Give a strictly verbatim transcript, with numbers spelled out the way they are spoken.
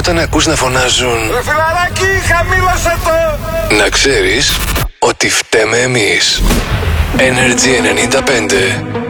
όταν ακούς να φωνάζουν Ρε φιλαράκι, χαμήλωσε το! να ξέρεις ότι φταίμε εμείς. Energy ενενήντα πέντε.